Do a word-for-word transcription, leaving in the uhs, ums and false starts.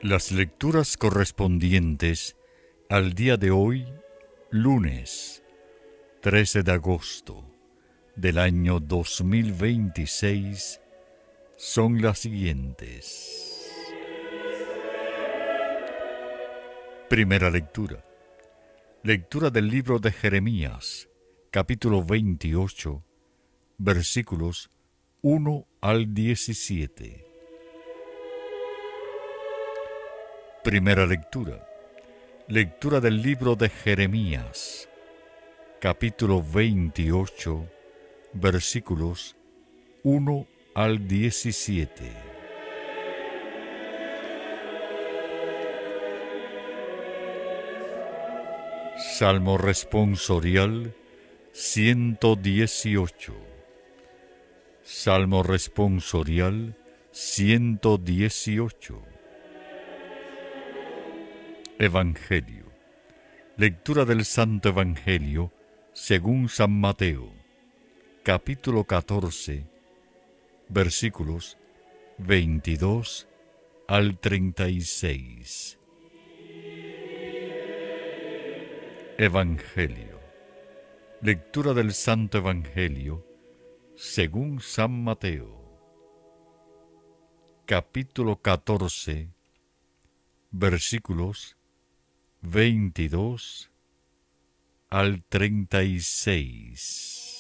Las lecturas correspondientes al día de hoy, lunes trece de agosto del año dos mil veintiséis, son las siguientes. Primera lectura. Lectura del libro de Jeremías, capítulo veintiocho, versículos uno al diecisiete. Primera lectura. Lectura del libro de Jeremías, capítulo veintiocho, versículos uno al diecisiete. Salmo responsorial ciento dieciocho. Salmo responsorial ciento dieciocho. Evangelio. Lectura del Santo Evangelio según San Mateo, capítulo catorce, versículos veintidós al treinta y seis. Evangelio. Lectura del Santo Evangelio según San Mateo, capítulo catorce, versículos veintidós al treinta y seis.